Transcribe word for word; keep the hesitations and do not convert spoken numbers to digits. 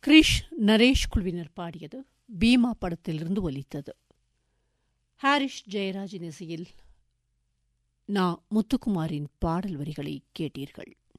கிரிஷ் நரேஷ் குழுவினர் பாடியது பீமா படத்திலிருந்து ஒலித்தது. ஹாரிஸ் ஜெயராஜின் இசையில் நா முத்துக்குமாரின் பாடல் வரிகளை கேட்டீர்கள்.